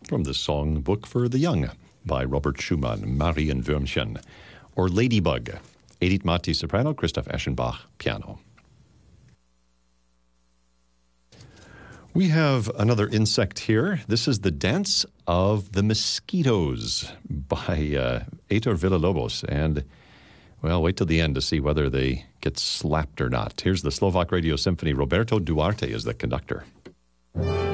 from the Songbook for the Young by Robert Schumann, Marienwürmchen, or Ladybug, Edith Matti soprano, Christoph Eschenbach piano. We have another insect here. This is The Dance of the Mosquitoes by Heitor Villa-Lobos. And, well, wait till the end to see whether they get slapped or not. Here's the Slovak Radio Symphony. Roberto Duarte is the conductor.